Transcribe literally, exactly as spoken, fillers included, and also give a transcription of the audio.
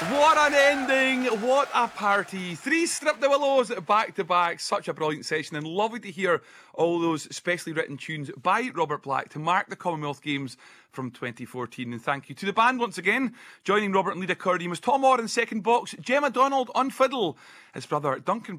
What an ending, what a party. Three Strip the Willows back to back, such a brilliant session, and lovely to hear all those specially written tunes by Robert Black to mark the Commonwealth Games from twenty fourteen. And thank you to the band once again. Joining Robert and Leda Curdy was Tom Orr in second box, Gemma Donald on fiddle, his brother Duncan